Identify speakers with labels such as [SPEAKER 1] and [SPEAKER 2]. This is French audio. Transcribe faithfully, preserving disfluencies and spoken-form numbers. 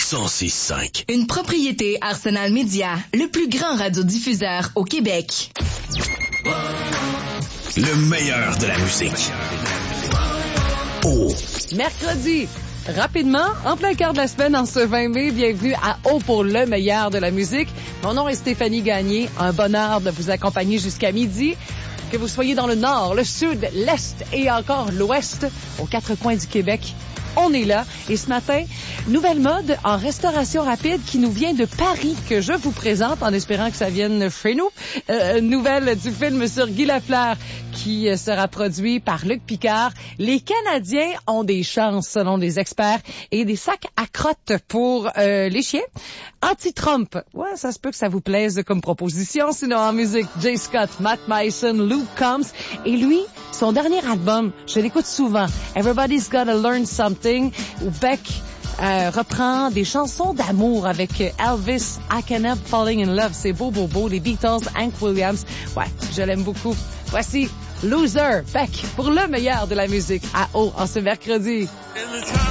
[SPEAKER 1] cent six cinq.
[SPEAKER 2] Une propriété Arsenal Média, le plus grand radiodiffuseur au Québec.
[SPEAKER 1] Le meilleur de la musique. Oh.
[SPEAKER 3] Mercredi, rapidement, en plein cœur de la semaine, en ce vingt mai, bienvenue à O pour le meilleur de la musique. Mon nom est Stéphanie Gagné, un bonheur de vous accompagner jusqu'à midi. Que vous soyez dans le nord, le sud, l'est et encore l'ouest, aux quatre coins du Québec, on est là. Et ce matin, nouvelle mode en restauration rapide qui nous vient de Paris, que je vous présente en espérant que ça vienne chez nous. Euh, nouvelle du film sur Guy Lafleur qui sera produit par Luc Picard. Les Canadiens ont des chances selon les experts et des sacs à crottes pour euh, les chiens. Anti-Trump, ouais, ça se peut que ça vous plaise comme proposition. Sinon en musique, Jay Scott, Matt Mason, Luke Combs et lui, son dernier album, je l'écoute souvent, Everybody's Gotta Learn Something, où Beck euh, reprend des chansons d'amour avec Elvis, I Can Help Falling in Love, c'est beau, beau, beau, les Beatles, Hank Williams, ouais, je l'aime beaucoup. Voici Loser, Beck, pour le meilleur de la musique à O en ce mercredi.